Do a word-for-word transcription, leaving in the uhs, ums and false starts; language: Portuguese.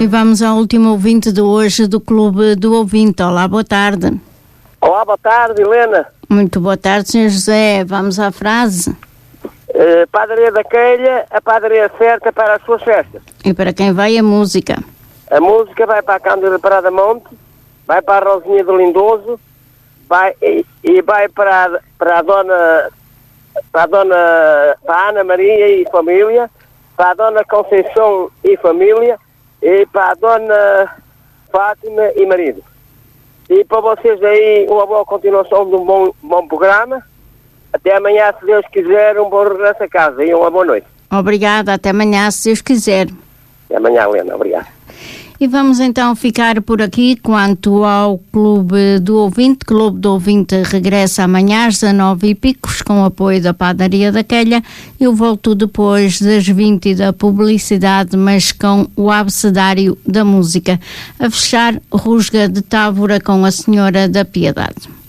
E vamos ao último ouvinte de hoje do Clube do Ouvinte. Olá, boa tarde. Olá, boa tarde, Helena. Muito boa tarde, senhor José. Vamos à frase. Uh, padaria da Quelha, a padaria certa para as suas festas. E para quem vai a música? A música vai para a Cândida Parada Monte, vai para a Rosinha do Lindoso, vai, e, e vai para, para a dona, para a dona, para a Ana Maria e família, para a dona Conceição e família, e para a dona Fátima e marido. E para vocês aí, uma boa continuação de um bom, bom programa. Até amanhã, se Deus quiser, um bom regresso a casa e uma boa noite. Obrigada, até amanhã, se Deus quiser. Até amanhã, Helena, obrigado. E vamos então ficar por aqui quanto ao Clube do Ouvinte. Clube do Ouvinte regressa amanhã às dezanove e picos com o apoio da Padaria da Quelha. Eu volto depois das vinte da publicidade, mas com o abecedário da música. A fechar, Rusga de Távora com a Senhora da Piedade.